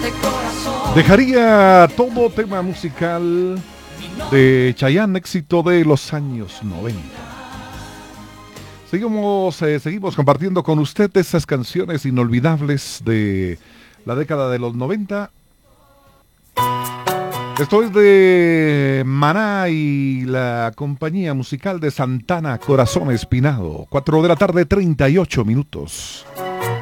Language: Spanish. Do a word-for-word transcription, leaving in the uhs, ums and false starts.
Dejaría todo tema musical de Chayanne, éxito de los años noventa. Seguimos, eh, seguimos compartiendo con usted esas canciones inolvidables de la década de los noventa. Esto es de Maná y la compañía musical de Santana, Corazón Espinado. cuatro de la tarde, treinta y ocho minutos.